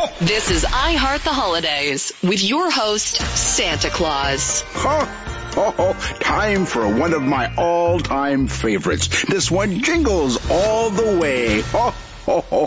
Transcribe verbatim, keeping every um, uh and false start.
This is I Heart the Holidays with your host, Santa Claus. Ho, ho, ho. Time for one of my all-time favorites. This one jingles all the way. Ho, ho, ho.